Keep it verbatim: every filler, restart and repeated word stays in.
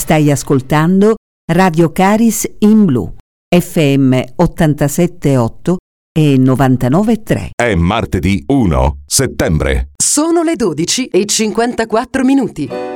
Stai ascoltando Radio Caris in Blu, F M ottantasette virgola otto e novantanove virgola tre. È martedì primo settembre. Sono le dodici e cinquantaquattro minuti.